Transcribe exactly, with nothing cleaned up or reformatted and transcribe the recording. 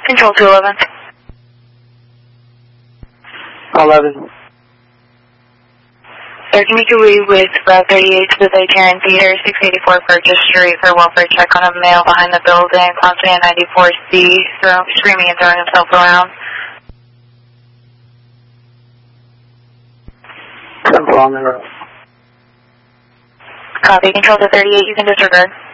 Control two eleven. eleven. Sir, can you leave with Route thirty-eight to the Tarrant Theater, six eighty-four Burgess Street for welfare check on a male behind the building, constantly at ninety-four C, throw, screaming and throwing himself around. Temple on the road. Copy. Control to thirty-eight, you can disregard.